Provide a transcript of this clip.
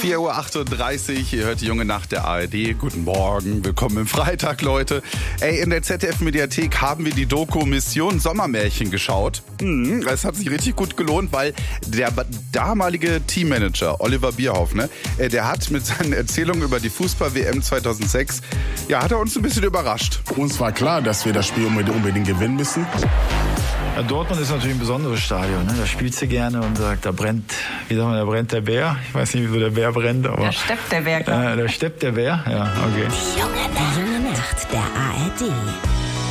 4:38 Uhr, ihr hört die junge Nacht der ARD. Guten Morgen, willkommen im Freitag, Leute. In der ZDF-Mediathek haben wir die Doku Mission Sommermärchen geschaut. Es hat sich richtig gut gelohnt, weil der damalige Teammanager Oliver Bierhoff, der hat mit seinen Erzählungen über die Fußball-WM 2006, hat er uns ein bisschen überrascht. Uns war klar, dass wir das Spiel unbedingt gewinnen müssen. Ja, Dortmund ist natürlich ein besonderes Stadion. Da spielst du gerne und sagt, da brennt, da brennt der Bär. Ich weiß nicht, wieso der Bär brennt, aber... Da steppt der Bär. Da steppt der Bär, ja, okay. Die junge Nacht der ARD.